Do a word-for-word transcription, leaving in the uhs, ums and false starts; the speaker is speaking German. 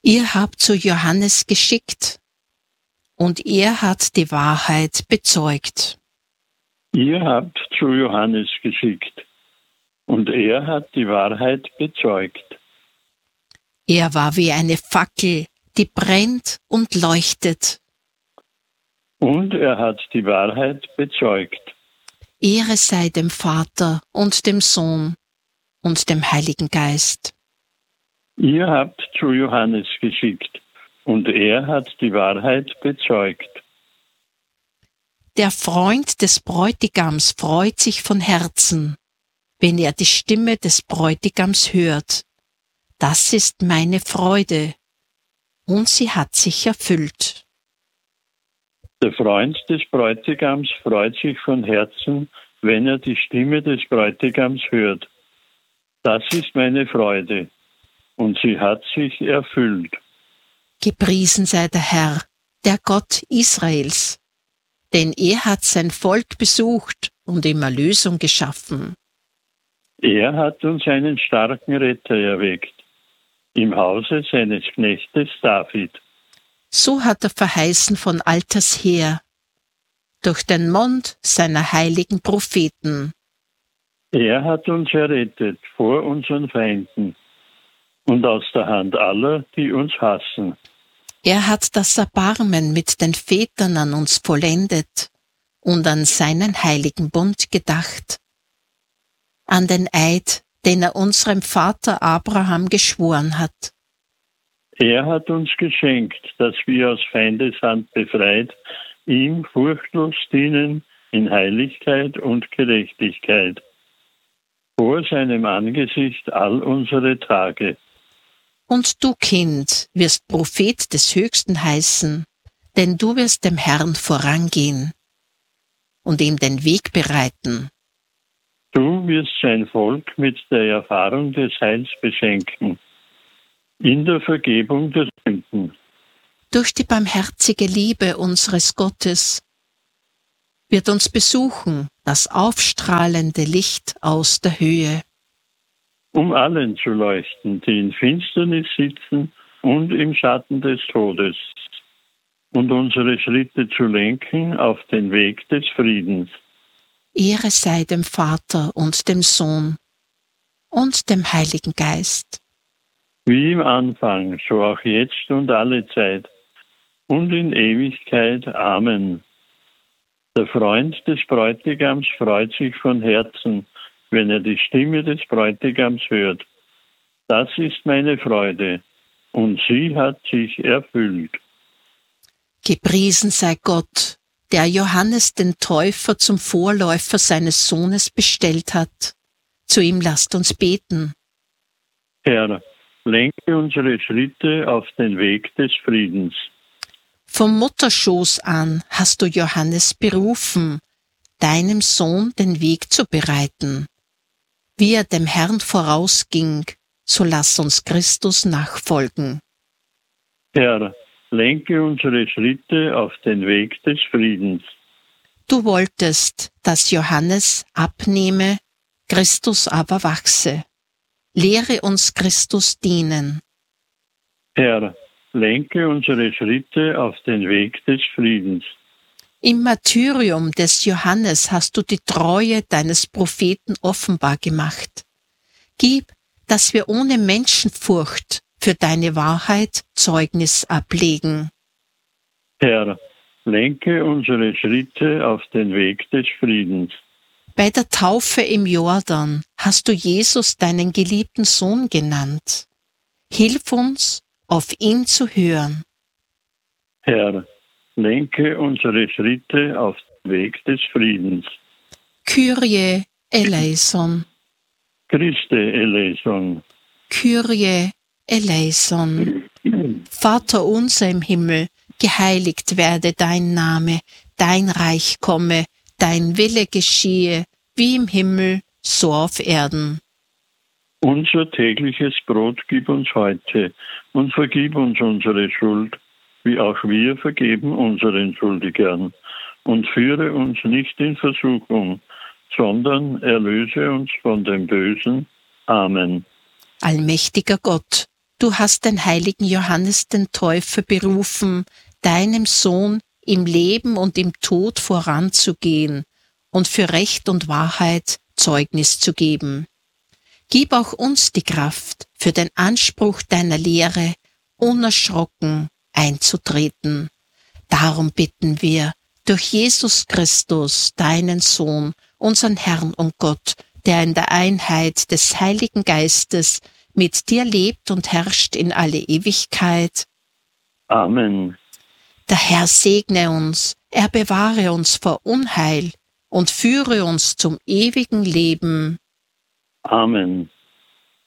Ihr habt zu Johannes geschickt, und er hat die Wahrheit bezeugt. Ihr habt zu Johannes geschickt, und er hat die Wahrheit bezeugt. Er war wie eine Fackel, die brennt und leuchtet. Und er hat die Wahrheit bezeugt. Ehre sei dem Vater und dem Sohn und dem Heiligen Geist. Ihr habt zu Johannes geschickt, und er hat die Wahrheit bezeugt. Der Freund des Bräutigams freut sich von Herzen, wenn er die Stimme des Bräutigams hört. Das ist meine Freude, und sie hat sich erfüllt. Der Freund des Bräutigams freut sich von Herzen, wenn er die Stimme des Bräutigams hört. Das ist meine Freude, und sie hat sich erfüllt. Gepriesen sei der Herr, der Gott Israels, denn er hat sein Volk besucht und ihm Erlösung geschaffen. Er hat uns einen starken Retter erweckt, im Hause seines Knechtes David. So hat er verheißen von alters her, durch den Mund seiner heiligen Propheten. Er hat uns errettet vor unseren Feinden und aus der Hand aller, die uns hassen. Er hat das Erbarmen mit den Vätern an uns vollendet und an seinen heiligen Bund gedacht, an den Eid, den er unserem Vater Abraham geschworen hat. Er hat uns geschenkt, dass wir aus Feindeshand befreit, ihm furchtlos dienen in Heiligkeit und Gerechtigkeit, vor seinem Angesicht all unsere Tage. Und du, Kind, wirst Prophet des Höchsten heißen, denn du wirst dem Herrn vorangehen und ihm den Weg bereiten. Du wirst sein Volk mit der Erfahrung des Heils beschenken, in der Vergebung der Sünden. Durch die barmherzige Liebe unseres Gottes wird uns besuchen das aufstrahlende Licht aus der Höhe. Um allen zu leuchten, die in Finsternis sitzen und im Schatten des Todes, und unsere Schritte zu lenken auf den Weg des Friedens. Ehre sei dem Vater und dem Sohn und dem Heiligen Geist. Wie im Anfang, so auch jetzt und alle Zeit und in Ewigkeit. Amen. Der Freund des Bräutigams freut sich von Herzen, wenn er die Stimme des Bräutigams hört. Das ist meine Freude, und sie hat sich erfüllt. Gepriesen sei Gott, der Johannes den Täufer zum Vorläufer seines Sohnes bestellt hat. Zu ihm lasst uns beten. Herr, lenke unsere Schritte auf den Weg des Friedens. Vom Mutterschoß an hast du Johannes berufen, deinem Sohn den Weg zu bereiten. Wie er dem Herrn vorausging, so lass uns Christus nachfolgen. Herr, lenke unsere Schritte auf den Weg des Friedens. Du wolltest, dass Johannes abnehme, Christus aber wachse. Lehre uns Christus dienen. Herr, lenke unsere Schritte auf den Weg des Friedens. Im Martyrium des Johannes hast du die Treue deines Propheten offenbar gemacht. Gib, dass wir ohne Menschenfurcht für deine Wahrheit Zeugnis ablegen. Herr, lenke unsere Schritte auf den Weg des Friedens. Bei der Taufe im Jordan hast du Jesus deinen geliebten Sohn genannt. Hilf uns, auf ihn zu hören. Herr, lenke unsere Schritte auf den Weg des Friedens. Kyrie eleison. Christe eleison. Kyrie eleison. Vater unser im Himmel, geheiligt werde dein Name, dein Reich komme, dein Wille geschehe, wie im Himmel, so auf Erden. Unser tägliches Brot gib uns heute und vergib uns unsere Schuld, wie auch wir vergeben unseren Schuldigern. Und führe uns nicht in Versuchung, sondern erlöse uns von dem Bösen. Amen. Allmächtiger Gott, du hast den heiligen Johannes den Täufer berufen, deinem Sohn im Leben und im Tod voranzugehen und für Recht und Wahrheit Zeugnis zu geben. Gib auch uns die Kraft, für den Anspruch deiner Lehre unerschrocken einzutreten. Darum bitten wir, durch Jesus Christus, deinen Sohn, unseren Herrn und Gott, der in der Einheit des Heiligen Geistes mit dir lebt und herrscht in alle Ewigkeit. Amen. Der Herr segne uns, er bewahre uns vor Unheil und führe uns zum ewigen Leben. Amen.